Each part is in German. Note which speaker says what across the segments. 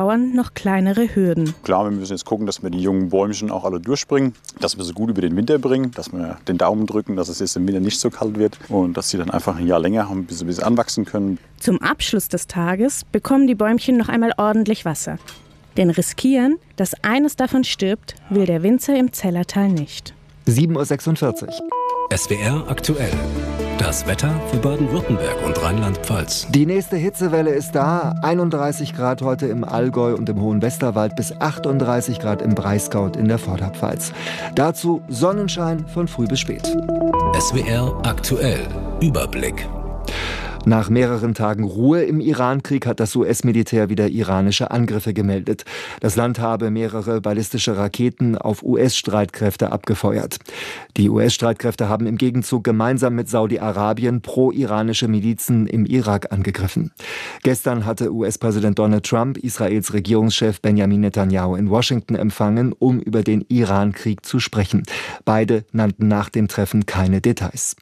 Speaker 1: Bauern noch kleinere Hürden.
Speaker 2: Klar, wir müssen jetzt gucken, dass wir die jungen Bäumchen auch alle durchbringen, dass wir sie gut über den Winter bringen, dass wir den Daumen drücken, dass es jetzt im Winter nicht so kalt wird und dass sie dann einfach ein Jahr länger haben, bis sie anwachsen können.
Speaker 1: Zum Abschluss des Tages bekommen die Bäumchen noch einmal ordentlich Wasser. Denn riskieren, dass eines davon stirbt, will der Winzer im Zellertal nicht.
Speaker 3: 7:46 Uhr.
Speaker 4: SWR aktuell. Das Wetter für Baden-Württemberg und Rheinland-Pfalz.
Speaker 3: Die nächste Hitzewelle ist da. 31 Grad heute im Allgäu und im Hohen Westerwald bis 38 Grad im Breisgau und in der Vorderpfalz. Dazu Sonnenschein von früh bis spät.
Speaker 4: SWR aktuell. Überblick.
Speaker 3: Nach mehreren Tagen Ruhe im Iran-Krieg hat das US-Militär wieder iranische Angriffe gemeldet. Das Land habe mehrere ballistische Raketen auf US-Streitkräfte abgefeuert. Die US-Streitkräfte haben im Gegenzug gemeinsam mit Saudi-Arabien pro-iranische Milizen im Irak angegriffen. Gestern hatte US-Präsident Donald Trump Israels Regierungschef Benjamin Netanyahu in Washington empfangen, um über den Iran-Krieg zu sprechen. Beide nannten nach dem Treffen keine Details.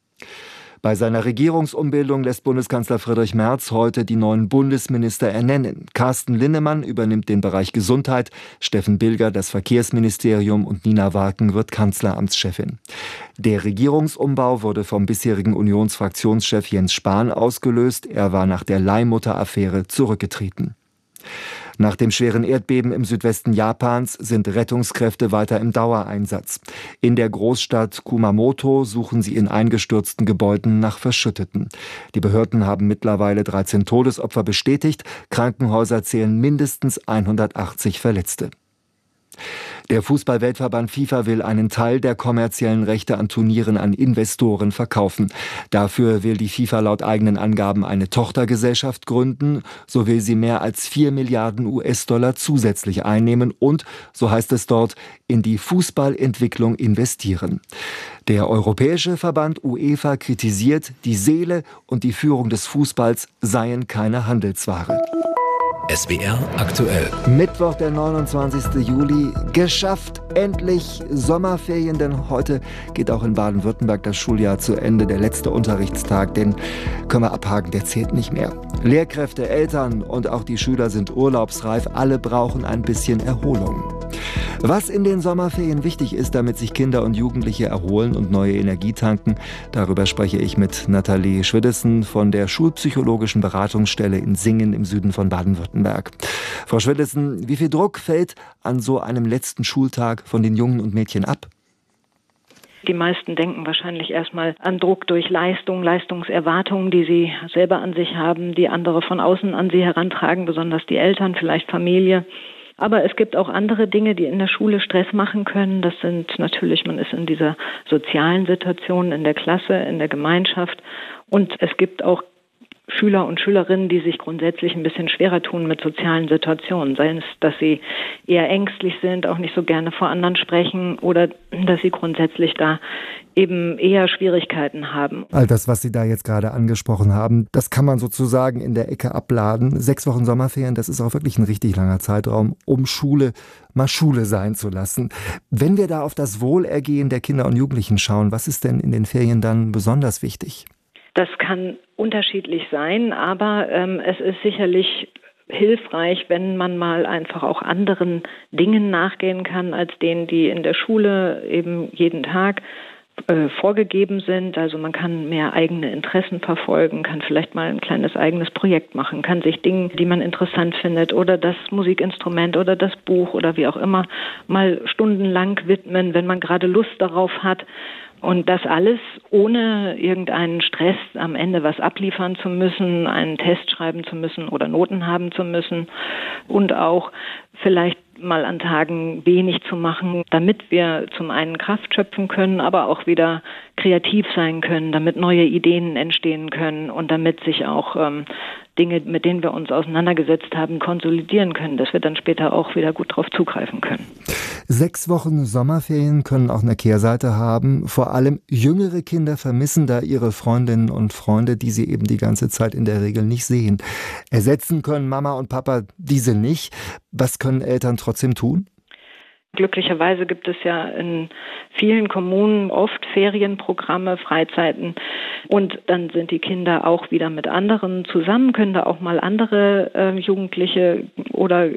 Speaker 3: Bei seiner Regierungsumbildung lässt Bundeskanzler Friedrich Merz heute die neuen Bundesminister ernennen. Carsten Linnemann übernimmt den Bereich Gesundheit, Steffen Bilger das Verkehrsministerium und Nina Warken wird Kanzleramtschefin. Der Regierungsumbau wurde vom bisherigen Unionsfraktionschef Jens Spahn ausgelöst. Er war nach der Leihmutter-Affäre zurückgetreten. Nach dem schweren Erdbeben im Südwesten Japans sind Rettungskräfte weiter im Dauereinsatz. In der Großstadt Kumamoto suchen sie in eingestürzten Gebäuden nach Verschütteten. Die Behörden haben mittlerweile 13 Todesopfer bestätigt. Krankenhäuser zählen mindestens 180 Verletzte. Der Fußball-Weltverband FIFA will einen Teil der kommerziellen Rechte an Turnieren an Investoren verkaufen. Dafür will die FIFA laut eigenen Angaben eine Tochtergesellschaft gründen. So will sie mehr als 4 Milliarden US-Dollar zusätzlich einnehmen und, so heißt es dort, in die Fußballentwicklung investieren. Der europäische Verband UEFA kritisiert, die Seele und die Führung des Fußballs seien keine Handelsware.
Speaker 4: SWR aktuell.
Speaker 3: Mittwoch, der 29. Juli. Geschafft. Endlich Sommerferien, denn heute geht auch in Baden-Württemberg das Schuljahr zu Ende. Der letzte Unterrichtstag, den können wir abhaken, der zählt nicht mehr. Lehrkräfte, Eltern und auch die Schüler sind urlaubsreif. Alle brauchen ein bisschen Erholung. Was in den Sommerferien wichtig ist, damit sich Kinder und Jugendliche erholen und neue Energie tanken, darüber spreche ich mit Nathalie Schwiddessen von der Schulpsychologischen Beratungsstelle in Singen im Süden von Baden-Württemberg. Frau Schwiddessen, wie viel Druck fällt an so einem letzten Schultag von den Jungen und Mädchen ab?
Speaker 5: Die meisten denken wahrscheinlich erstmal an Druck durch Leistung, Leistungserwartungen, die sie selber an sich haben, die andere von außen an sie herantragen, besonders die Eltern, vielleicht Familie. Aber es gibt auch andere Dinge, die in der Schule Stress machen können. Das sind natürlich, man ist in dieser sozialen Situation, in der Klasse, in der Gemeinschaft. Und es gibt auch Schüler und Schülerinnen, die sich grundsätzlich ein bisschen schwerer tun mit sozialen Situationen. Sei es, dass sie eher ängstlich sind, auch nicht so gerne vor anderen sprechen oder dass sie grundsätzlich da eben eher Schwierigkeiten haben.
Speaker 3: All das, was Sie da jetzt gerade angesprochen haben, das kann man sozusagen in der Ecke abladen. 6 Wochen Sommerferien, das ist auch wirklich ein richtig langer Zeitraum, um Schule mal Schule sein zu lassen. Wenn wir da auf das Wohlergehen der Kinder und Jugendlichen schauen, was ist denn in den Ferien dann besonders wichtig?
Speaker 5: Das kann unterschiedlich sein, aber es ist sicherlich hilfreich, wenn man mal einfach auch anderen Dingen nachgehen kann, als denen, die in der Schule eben jeden Tag vorgegeben sind. Also man kann mehr eigene Interessen verfolgen, kann vielleicht mal ein kleines eigenes Projekt machen, kann sich Dingen, die man interessant findet oder das Musikinstrument oder das Buch oder wie auch immer mal stundenlang widmen, wenn man gerade Lust darauf hat. Und das alles ohne irgendeinen Stress, am Ende was abliefern zu müssen, einen Test schreiben zu müssen oder Noten haben zu müssen und auch vielleicht mal an Tagen wenig zu machen, damit wir zum einen Kraft schöpfen können, aber auch wieder kreativ sein können, damit neue Ideen entstehen können und damit sich auch Dinge, mit denen wir uns auseinandergesetzt haben, konsolidieren können, dass wir dann später auch wieder gut drauf zugreifen können.
Speaker 3: 6 Wochen Sommerferien können auch eine Kehrseite haben. Vor allem jüngere Kinder vermissen da ihre Freundinnen und Freunde, die sie eben die ganze Zeit in der Regel nicht sehen. Ersetzen können Mama und Papa diese nicht. Was können Eltern trotzdem tun?
Speaker 5: Glücklicherweise gibt es ja in vielen Kommunen oft Ferienprogramme, Freizeiten und dann sind die Kinder auch wieder mit anderen zusammen, können da auch mal andere Jugendliche oder